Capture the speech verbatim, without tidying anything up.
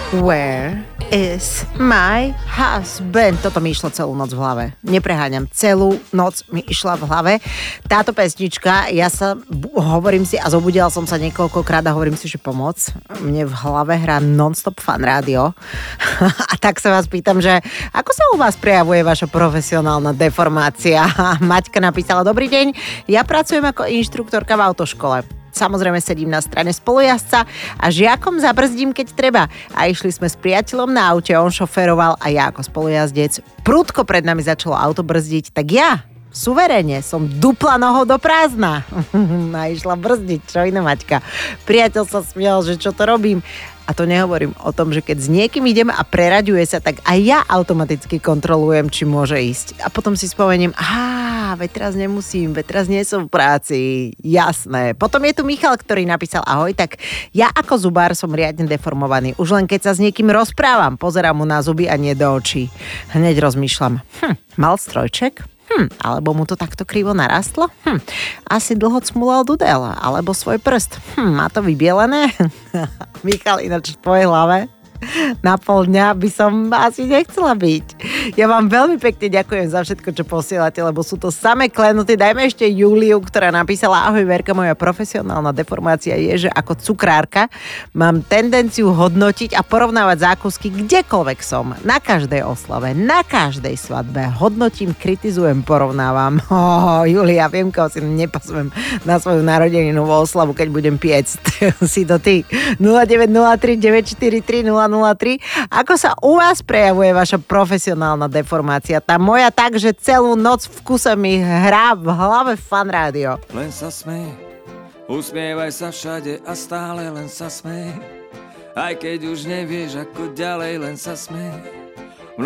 Where is my husband? Toto mi išlo celú noc v hlave. Nepreháňam, celú noc mi išla v hlave. Táto pesnička, ja sa hovorím si a zobudila som sa niekoľkokrát a hovorím si, že pomoc. Mne v hlave hrá non-stop Fan rádio. A tak sa vás pýtam, že ako sa u vás prejavuje vaša profesionálna deformácia? Maťka napísala, dobrý deň, ja pracujem ako inštruktorka v autoškole. Samozrejme sedím na strane spolujazdca a žiakom zabrzdím, keď treba. A išli sme s priateľom na aute, on šoféroval a ja ako spolujazdec. Prudko pred nami začalo auto brzdiť, tak ja suverene som dupla nohou do prázdna. A išla brzdiť, čo iné, Maťka. Priateľ sa smial, že čo to robím. A to nehovorím o tom, že keď s niekým idem a preraďuje sa, tak aj ja automaticky kontrolujem, či môže ísť. A potom si spomeniem, á, veď teraz nemusím, veď teraz nie som v práci. Jasné. Potom je tu Michal, ktorý napísal, ahoj, tak ja ako zubár som riadne deformovaný. Už len keď sa s niekým rozprávam, pozerám mu na zuby a nie do očí. Hneď rozmýšľam, hm, mal strojček? Hm, alebo mu to takto krivo narastlo? Hm, asi dlho cmulal dudel, alebo svoj prst. Hm, má to vybielené? Michal, ináč v tvojej hlave na pol dňa by som asi nechcela byť. Ja vám veľmi pekne ďakujem za všetko, čo posielate, lebo sú to samé klenuty. Dajme ešte Juliu, ktorá napísala, ahoj Verka, moja profesionálna deformácia je, že ako cukrárka mám tendenciu hodnotiť a porovnávať zákusky kdekoľvek som. Na každej oslave, na každej svadbe. Hodnotím, kritizujem, porovnávam. Oh, Julia, viem, koho si nepasujem na svoju narodeninovú oslavu, keď budem piecť. Si to ty. nula deväť nula tri deväť štyri tri nula nula tri. Ako sa u vás prejavuje vaša profesionálna deformácia? Tá moja tak, že celú noc v kuse mi hrá v hlave Fan rádio. Len sa smej, usmievaj sa všade a stále len sa smej. Aj keď už nevieš ako ďalej, len sa smej.